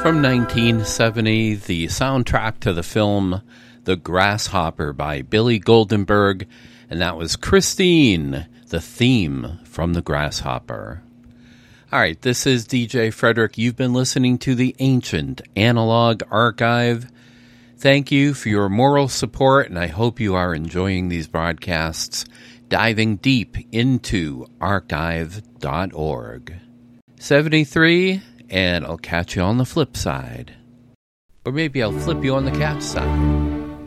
From 1970, the soundtrack to the film The Grasshopper by Billy Goldenberg, and that was Christine, the theme from The Grasshopper. All right, this is DJ Frederick. You've been listening to the Ancient Analog Archive. Thank you for your moral support, and I hope you are enjoying these broadcasts, diving deep into archive.org. 73, and I'll catch you on the flip side. Or maybe I'll flip you on the catch side.